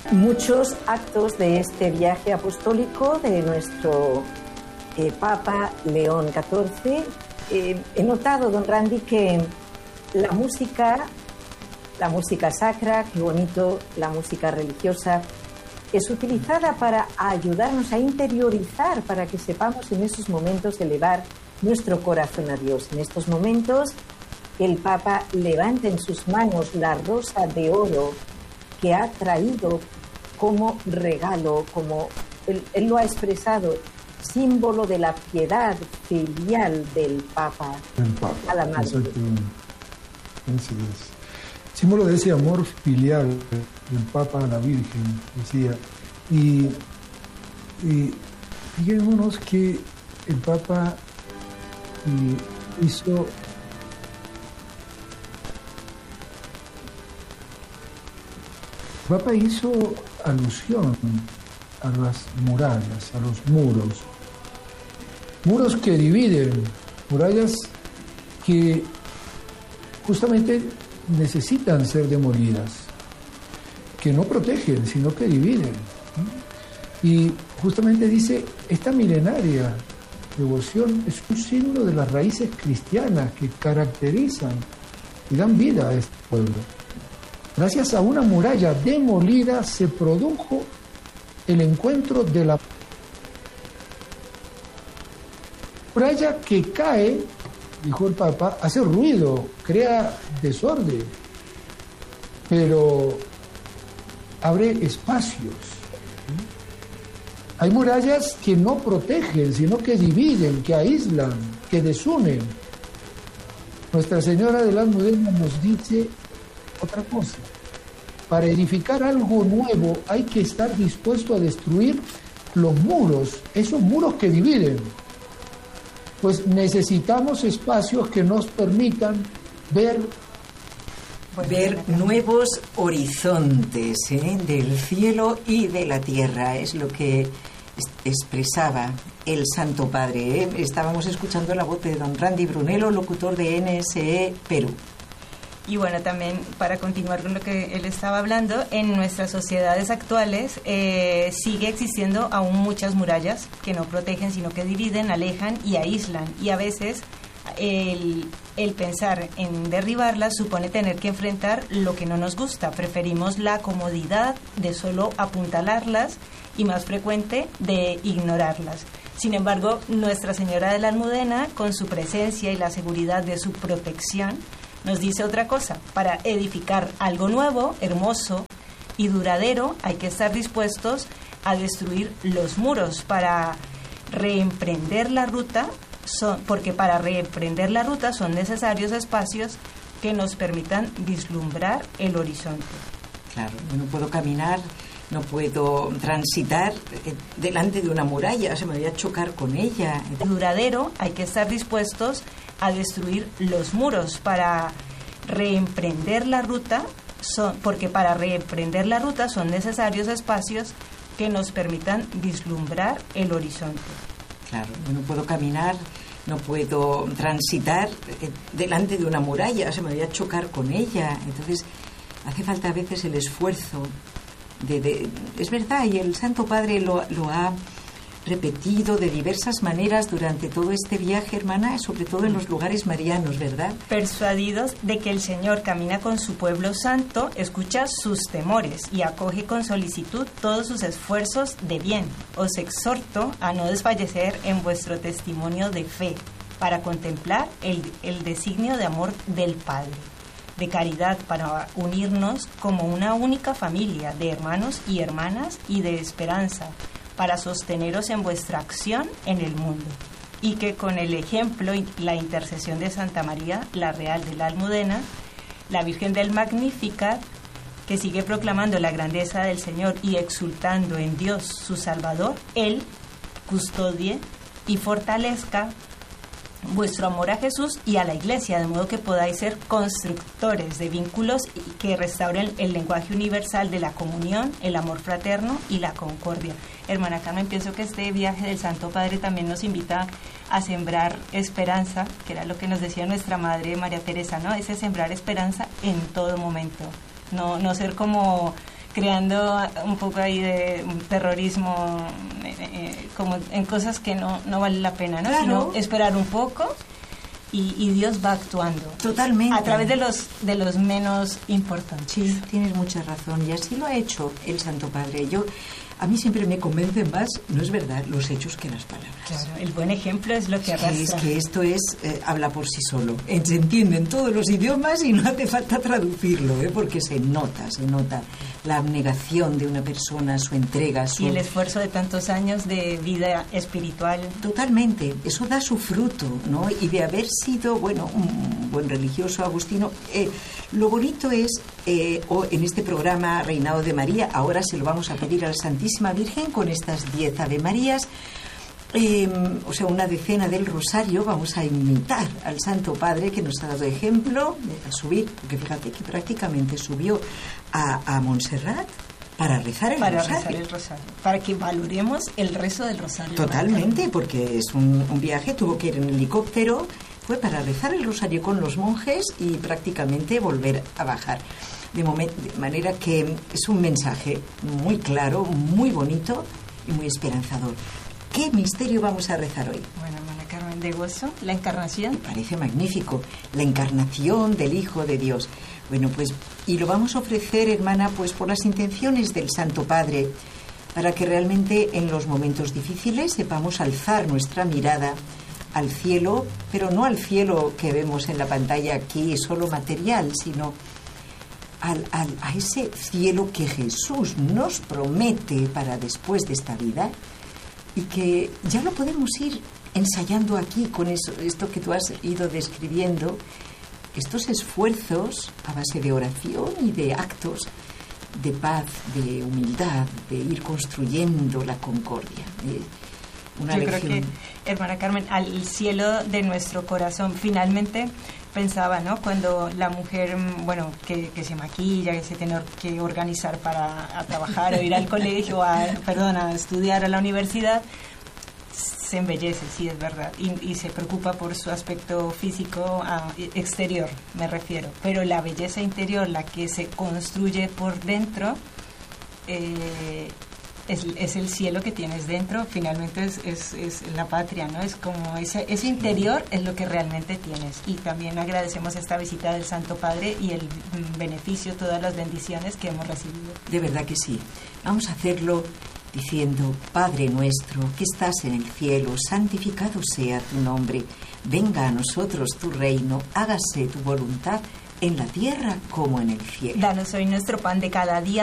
muchos actos de este viaje apostólico de nuestro Papa León XIV. He notado, don Randy, que la música sacra, qué bonito, la música religiosa, es utilizada para ayudarnos a interiorizar, para que sepamos en esos momentos elevar nuestro corazón a Dios. En estos momentos, el Papa levanta en sus manos la rosa de oro que ha traído como regalo, como él lo ha expresado, símbolo de la piedad filial del Papa a la Madre. Exactamente. Así es. Símbolo de ese amor filial del Papa a la Virgen, decía. Y fijémonos que el Papa hizo alusión a las murallas, a los muros que dividen, murallas que justamente necesitan ser demolidas, que no protegen, sino que dividen. Y justamente dice, esta milenaria devoción es un signo de las raíces cristianas que caracterizan y dan vida a este pueblo. Gracias a una muralla demolida se produjo el encuentro de la muralla que cae, dijo el Papa, hace ruido, crea desorden, pero abre espacios. Hay murallas que no protegen, sino que dividen, que aíslan, que desunen. Nuestra Señora de la Almudena nos dice otra cosa. Para edificar algo nuevo hay que estar dispuesto a destruir los muros, esos muros que dividen. Pues necesitamos espacios que nos permitan ver nuevos horizontes del cielo y de la tierra. Es lo que expresaba el Santo Padre. Estábamos escuchando la voz de don Randy Brunello, locutor de NSE Perú. Y bueno, también para continuar con lo que él estaba hablando, en nuestras sociedades actuales sigue existiendo aún muchas murallas que no protegen, sino que dividen, alejan y aíslan. Y a veces el pensar en derribarlas supone tener que enfrentar lo que no nos gusta. Preferimos la comodidad de solo apuntalarlas y, más frecuente, de ignorarlas. Sin embargo, Nuestra Señora de la Almudena, con su presencia y la seguridad de su protección, nos dice otra cosa. Para edificar algo nuevo, hermoso y duradero, hay que estar dispuestos a destruir los muros para reemprender la ruta, porque para reemprender la ruta son necesarios espacios que nos permitan vislumbrar el horizonte. Claro, yo no puedo caminar, no puedo transitar delante de una muralla, se me voy a chocar con ella. Duradero, hay que estar dispuestos a destruir los muros para reemprender la ruta, porque para reemprender la ruta son necesarios espacios que nos permitan vislumbrar el horizonte. Claro, yo no puedo caminar, no puedo transitar delante de una muralla, se me voy a chocar con ella. Entonces hace falta a veces el esfuerzo es verdad, y el Santo Padre lo ha repetido de diversas maneras durante todo este viaje, hermana, sobre todo en los lugares marianos, ¿verdad? Persuadidos de que el Señor camina con su pueblo santo, escucha sus temores y acoge con solicitud todos sus esfuerzos de bien. Os exhorto a no desfallecer en vuestro testimonio de fe, para contemplar el designio de amor del Padre, de caridad para unirnos como una única familia de hermanos y hermanas y de esperanza, para sosteneros en vuestra acción en el mundo, y que con el ejemplo y la intercesión de Santa María, la Real de la Almudena, la Virgen del Magnificat, que sigue proclamando la grandeza del Señor y exultando en Dios su Salvador, Él custodie y fortalezca vuestro amor a Jesús y a la Iglesia, de modo que podáis ser constructores de vínculos que restauren el lenguaje universal de la comunión, el amor fraterno y la concordia. Hermana Carmen, pienso que este viaje del Santo Padre también nos invita a sembrar esperanza, que era lo que nos decía nuestra Madre María Teresa, ¿no? Ese sembrar esperanza en todo momento, no ser como creando un poco ahí de terrorismo, como en cosas que no vale la pena, ¿no? Claro. Sino esperar un poco y Dios va actuando. Totalmente. A través de los menos importantes. Sí, tienes mucha razón, y así lo ha hecho el Santo Padre. A mí siempre me convencen más, no es verdad, los hechos que las palabras. Claro, el buen ejemplo es lo que arrastra. Es que esto habla por sí solo. Se entiende en todos los idiomas y no hace falta traducirlo, porque se nota la abnegación de una persona, su entrega, y el esfuerzo de tantos años de vida espiritual. Totalmente, eso da su fruto, ¿no? Y de haber sido, un buen religioso agustino, lo bonito es, en este programa Reinado de María, ahora se lo vamos a pedir a la Santísima Virgen con estas 10 Ave Marías, una decena del Rosario. Vamos a imitar al Santo Padre, que nos ha dado ejemplo a subir, porque fíjate que prácticamente subió a Montserrat para rezar el rosario. Para que valoremos el rezo del rosario. Totalmente, porque es un viaje, tuvo que ir en helicóptero, fue para rezar el rosario con los monjes y prácticamente volver a bajar. De manera que es un mensaje muy claro, muy bonito y muy esperanzador. ¿Qué misterio vamos a rezar hoy? Bueno, hermana Carmen, de gozo, la encarnación. Me parece magnífico, la encarnación del Hijo de Dios. Bueno, pues, y lo vamos a ofrecer, hermana, pues por las intenciones del Santo Padre, para que realmente en los momentos difíciles sepamos alzar nuestra mirada al cielo, pero no al cielo que vemos en la pantalla aquí, solo material, sino a ese cielo que Jesús nos promete para después de esta vida, y que ya lo podemos ir ensayando aquí con esto que tú has ido describiendo, estos esfuerzos a base de oración y de actos de paz, de humildad, de ir construyendo la concordia. Yo creo que, hermana Carmen, al cielo de nuestro corazón, finalmente pensaba, ¿no? Cuando la mujer, que se maquilla, que se tiene que organizar para trabajar o ir al colegio, a estudiar a la universidad, se embellece, sí, es verdad, y se preocupa por su aspecto físico exterior, me refiero, pero la belleza interior, la que se construye por dentro, es el cielo que tienes dentro, finalmente es la patria, ¿no? Es como ese interior es lo que realmente tienes. Y también agradecemos esta visita del Santo Padre y el beneficio, todas las bendiciones que hemos recibido. De verdad que sí. Vamos a hacerlo diciendo: Padre nuestro que estás en el cielo, santificado sea tu nombre, venga a nosotros tu reino, hágase tu voluntad en la tierra como en el cielo. Danos hoy nuestro pan de cada día.